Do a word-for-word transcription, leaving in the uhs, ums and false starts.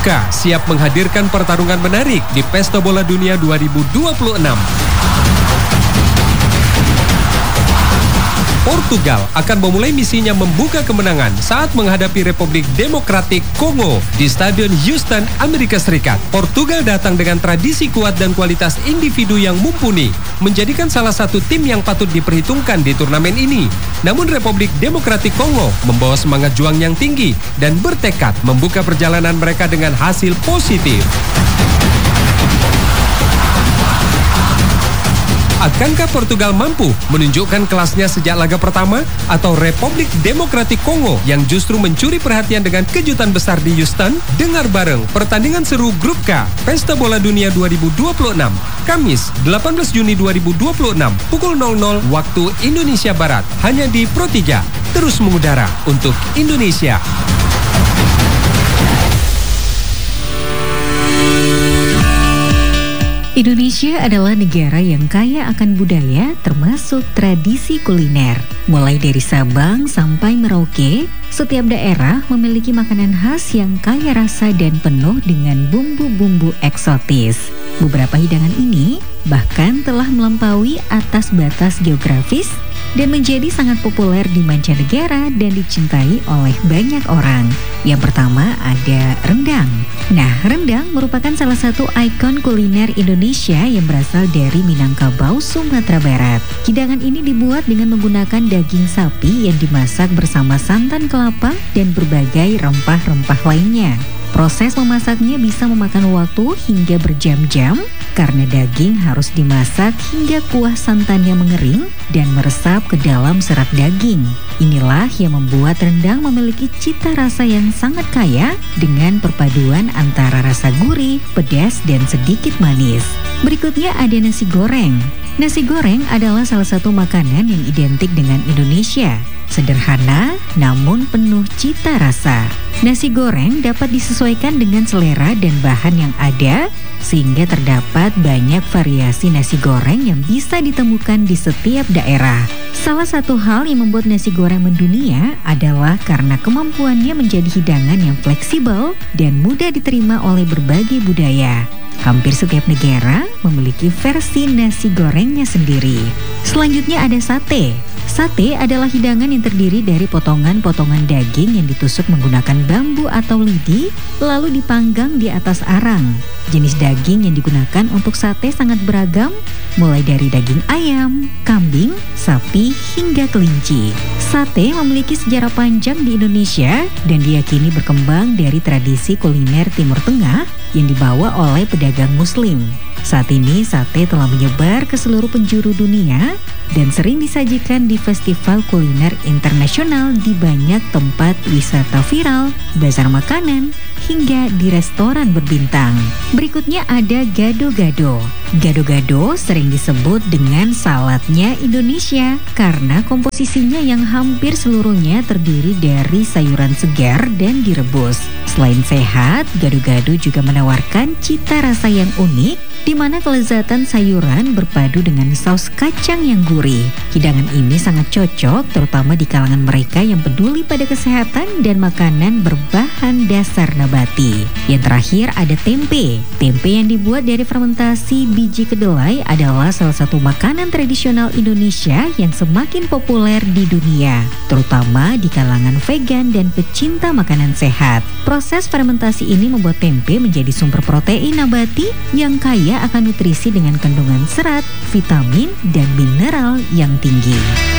Grupka siap menghadirkan pertarungan menarik di Pesta Bola Dunia dua ribu dua puluh enam. Portugal akan memulai misinya membuka kemenangan saat menghadapi Republik Demokratik Kongo di Stadion Houston, Amerika Serikat. Portugal datang dengan tradisi kuat dan kualitas individu yang mumpuni, menjadikan salah satu tim yang patut diperhitungkan di turnamen ini. Namun Republik Demokratik Kongo membawa semangat juang yang tinggi dan bertekad membuka perjalanan mereka dengan hasil positif. Akankah Portugal mampu menunjukkan kelasnya sejak laga pertama atau Republik Demokratik Kongo yang justru mencuri perhatian dengan kejutan besar di Houston? Dengar bareng pertandingan seru Grup K Pesta Bola Dunia dua ribu dua puluh enam Kamis delapan belas Juni dua ribu dua puluh enam pukul nol nol waktu Indonesia Barat hanya di Pro tiga, terus mengudara untuk Indonesia. Indonesia adalah negara yang kaya akan budaya termasuk tradisi kuliner. Mulai dari Sabang sampai Merauke, setiap daerah memiliki makanan khas yang kaya rasa dan penuh dengan bumbu-bumbu eksotis. Beberapa hidangan ini bahkan telah melampaui atas batas geografis dan menjadi sangat populer di mancanegara dan dicintai oleh banyak orang. Yang pertama ada rendang. Nah, rendang merupakan salah satu ikon kuliner Indonesia yang berasal dari Minangkabau, Sumatera Barat. Hidangan ini dibuat dengan menggunakan daging sapi yang dimasak bersama santan kelapa dan berbagai rempah-rempah lainnya. Proses memasaknya bisa memakan waktu hingga berjam-jam karena daging harus dimasak hingga kuah santannya mengering dan meresap ke dalam serat daging. Inilah yang membuat rendang memiliki cita rasa yang sangat kaya dengan perpaduan antara rasa gurih, pedas, dan sedikit manis. Berikutnya ada nasi goreng. Nasi goreng adalah salah satu makanan yang identik dengan Indonesia. Sederhana namun penuh cita rasa. Nasi goreng dapat disesuaikan dengan selera dan bahan yang ada, sehingga terdapat banyak variasi nasi goreng yang bisa ditemukan di setiap daerah. Salah satu hal yang membuat nasi goreng mendunia adalah karena kemampuannya menjadi hidangan yang fleksibel dan mudah diterima oleh berbagai budaya. Hampir setiap negara memiliki versi nasi gorengnya sendiri. Selanjutnya ada sate. Sate adalah hidangan yang terdiri dari potongan-potongan daging yang ditusuk menggunakan bambu atau lidi, lalu dipanggang di atas arang. Jenis daging yang digunakan untuk sate sangat beragam, mulai dari daging ayam, kambing, sapi, hingga kelinci. Sate memiliki sejarah panjang di Indonesia dan diyakini berkembang dari tradisi kuliner Timur Tengah yang dibawa oleh pedagang Muslim. Saat ini sate telah menyebar ke seluruh penjuru dunia dan sering disajikan di festival kuliner internasional di banyak tempat wisata viral, bazar makanan, hingga di restoran berbintang. Berikutnya ada gado-gado. Gado-gado sering disebut dengan saladnya Indonesia karena komposisinya yang hampir seluruhnya terdiri dari sayuran segar dan direbus. Selain sehat, gado-gado juga menawarkan cita rasa yang unik di mana kelezatan sayuran berpadu dengan saus kacang yang gurih. Hidangan ini sangat cocok terutama di kalangan mereka yang peduli pada kesehatan dan makanan berbahan dasar nabati. Yang terakhir ada tempe. Tempe yang dibuat dari fermentasi biji kedelai adalah salah satu makanan tradisional Indonesia yang semakin populer di dunia, terutama di kalangan vegan dan pecinta makanan sehat. Proses fermentasi ini membuat tempe menjadi sumber protein nabati yang kaya akan nutrisi dengan kandungan serat, vitamin, dan mineral yang tinggi.